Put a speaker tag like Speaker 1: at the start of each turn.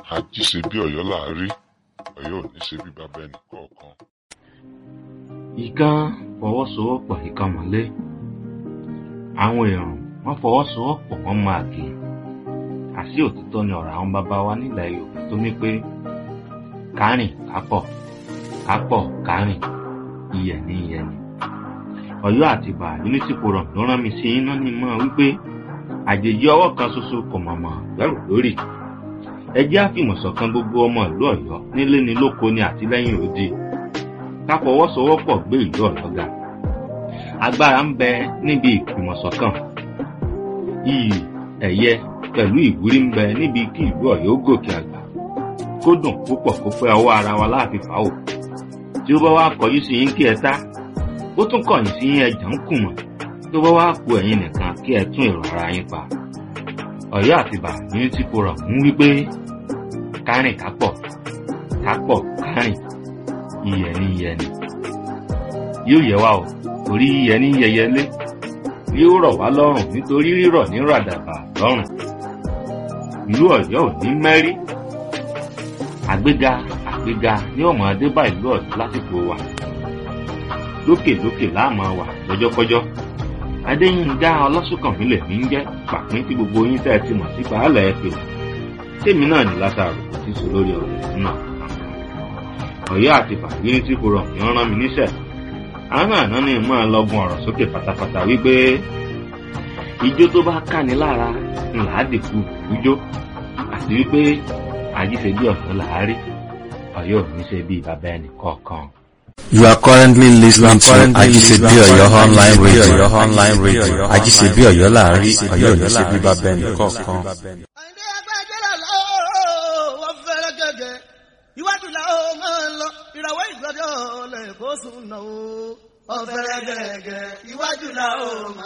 Speaker 1: Ají ṣe bí Ọ̀yọ́ là á rí, Ọ̀yọ́ ò ní ṣe bí bàbá ẹnì kọ̀ọ̀kan.
Speaker 2: Ìkan fọwọ́sowọ́pọ̀ ìkan mọ́lé. Àwọn èrò wọ́n fọwọ́sowọ́pọ̀ wọ́n máa kì í. Àṣì òtítọ́ ni ọ̀rọ̀ àwọn bàbá wa nílẹ̀ Yorùbá tó ní pé kárìn kápọ̀ kápọ̀ kárìn iyẹ̀ ní iyẹ̀ ni. Ọ̀yọ́ àti Ìbà Unity Forum ló rán mi sí iná ní mọ́ wípé àjèjì ọwọ́ kan ṣoṣo kò mọ̀mọ́ gbẹ́rù lórí. Ẹ jẹ́ àfìmọ̀ṣọ̀kan gbogbo ọmọ ìlú Ọ̀yọ́ nílé ni lóko ni àtìlẹ́yìn òdì. Ká fọwọ́sowọ́pọ̀ gbé ìlú Ọ̀yọ́ ga. Agbára ń bẹ níbi ìfìmọ̀ṣọ̀kan. Iyì ẹ̀yẹ pẹ̀lú ìwúrí ń bẹ níbi kí ìlú Ọ̀yọ́ gòkè àgbà. Kó dùn púpọ̀ kó pẹ́ ọwọ́ ara wa láàfin fàáwò. Tí ó bá wá kọjú sí yín kí ẹ tá, ó tún kọ̀yìn sí yín ẹjà ń kùmọ̀. Tó bá wá ku ẹ̀yin nìkan kí ẹ tún èrò ara yín pa. Ọ̀yọ́ àti Ìbà Unity Forum ń wí pé kárìn kápọ̀ kápọ̀ kárìn iyẹ̀ ní iyẹ̀ ni. Yóò yẹ wá o, torí iyẹ̀ ní yẹyẹlé. Yóò rọ̀ wá lọ́rùn nítorí rírọ̀ ní ràdàbà lọ́rùn. Ìlú Ọ̀yọ́ ò ní mẹ́rí. Àgbéga àgbéga ní ọmọ adébá ìlú Ọ̀yọ́ lásìkò wa. Lókèlókè láàmú wà lọ́jọ́kọ́jọ́. Adéyínká Ọlásùnkànmí lèmi ń jẹ́ pàpín tí gbogbo yín tẹ́ ẹ ti mọ̀ sí baálẹ̀ ẹ̀pẹ̀. Tèmi náà ní Lásárù tí sọ lórí ọ̀rọ̀ náà. Ọ̀yọ́ àti Ìbà Unity Forum ni wọ́n rán mi níṣẹ́. Àwọn àná ni máa lọ́gun ọ̀rọ̀ sókè pátápátá wípé ijó tó bá káni lára ńlá dìkú ijó àti wípé àjíṣe bí Ọ̀yọ́ là á rí, Ọ̀yọ́ ò ní ṣe bí bàbá ẹnì kọ̀ọ̀kan.
Speaker 3: You are currently listening to Ajisebi Oyo online radio. Ajisebi Oyo láàárín, Ọ̀yọ́ ò ní ṣe bí bàbá ẹnì kọ̀ọ̀kan.
Speaker 4: Iwájú la ó máa ń lọ, ìràwọ̀ ìgbàdí ọ̀lẹ̀ kó sùn náà ó. Ọ̀fẹ́rẹ́ gẹ̀gẹ̀, iwájú la ó máa ń lọ.